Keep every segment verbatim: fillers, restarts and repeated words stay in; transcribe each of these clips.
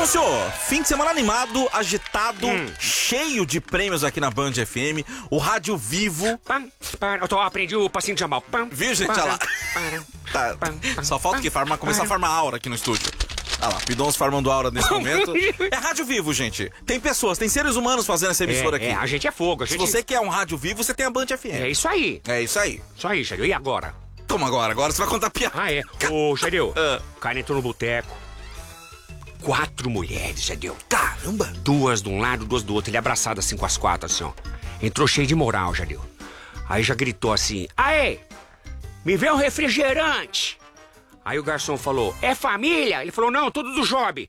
Pidoncio, fim de semana animado, agitado, Hum. cheio de prêmios aqui na Band F M. O rádio vivo. Pam, para. Eu tô, aprendi o passinho de Jamal. Pam, Viu, gente? para, Olha lá. para, Tá. pam, pam, Só falta o quê? Farmar, começar a farmar aura aqui no estúdio. Olha lá, Pidoncio farmando aura nesse momento. É rádio vivo, gente. Tem pessoas, tem seres humanos fazendo essa emissora É, aqui. é, a gente é fogo. A Se gente... você quer um rádio vivo, você tem a Band F M. É isso aí. É isso aí. Isso aí, Xadeu. E agora? Como agora? Agora você vai contar piada. Ah, é. Ô, Xadeu, Ah. o cara entrou no boteco. Quatro mulheres, Xadeu. Caramba. Duas de um lado, duas do outro. Ele abraçado assim com as quatro, assim, ó. Entrou cheio de moral, Xadeu. Aí já gritou assim: aê, me vê um refrigerante. Aí o garçom falou: é família? Ele falou: não, tudo do Job.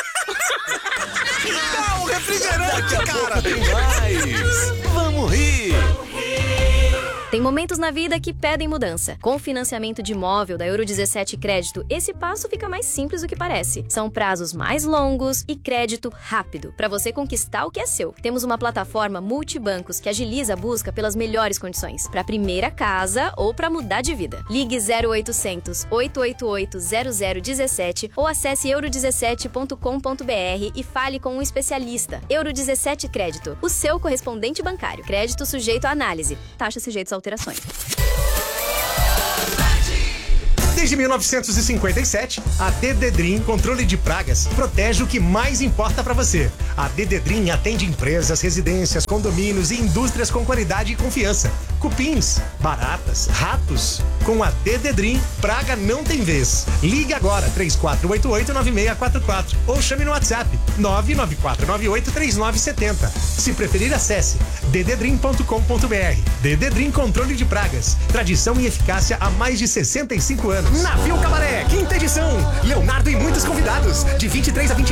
Não, refrigerante, cara. Tem mais. Vamos rir. Tem momentos na vida que pedem mudança. Com o financiamento de imóvel da Euro dezessete Crédito, esse passo fica mais simples do que parece. São prazos mais longos e crédito rápido, para você conquistar o que é seu. Temos uma plataforma multibancos que agiliza a busca pelas melhores condições, para primeira casa ou para mudar de vida. Ligue zero oitocentos, oito oito oito, zero zero um sete ou acesse euro dezessete ponto com ponto br e fale com um especialista. Euro dezessete Crédito, o seu correspondente bancário. Crédito sujeito à análise. Taxa sujeitos a alterações. Desde mil novecentos e cinquenta e sete, a Dededrim Controle de Pragas protege o que mais importa para você. A Dededrim atende empresas, residências, condomínios e indústrias com qualidade e confiança. Cupins, baratas, ratos. Com a Dededrim, praga não tem vez. Ligue agora, três quatro oito oito, nove seis quatro quatro ou chame no WhatsApp nove nove quatro nove oito, três nove sete zero. Se preferir, acesse dededrim ponto com ponto br. Dededrim Controle de Pragas. Tradição e eficácia há mais de sessenta e cinco anos. Navio Cabaré, quinta edição. Leonardo e muitos convidados. De vinte e três a vinte